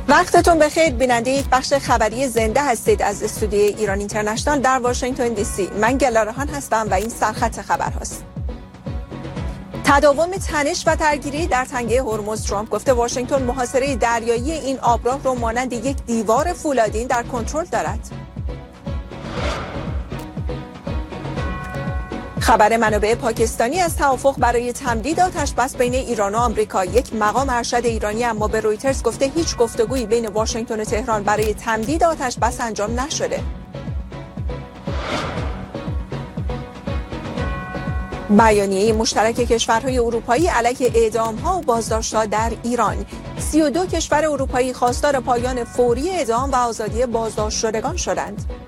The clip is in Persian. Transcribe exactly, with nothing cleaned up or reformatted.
وقتتون بخیر بیننده بخش خبری زنده هستید از استودیوی ایران اینترنشنال در واشنگتن دی سی. من گلارهان هستم و این سرخط خبر هاست. تداوم تنش و درگیری در تنگه هرمز. ترامپ گفته واشنگتن محاصره دریایی این آبراه رو مانند یک دیوار فولادین در کنترل دارد. خبر منابع پاکستانی از توافق برای تمدید آتش بس بین ایران و آمریکا. یک مقام ارشد ایرانی اما به رویترز گفته هیچ گفتگویی بین واشنگتن و تهران برای تمدید آتش بس انجام نشده. بیانیه مشترک کشورهای اروپایی علیه اعدام‌ها و بازداشت‌ها در ایران. سی و دو کشور اروپایی خواستار پایان فوری اعدام و آزادی بازداشت شدگان شدند.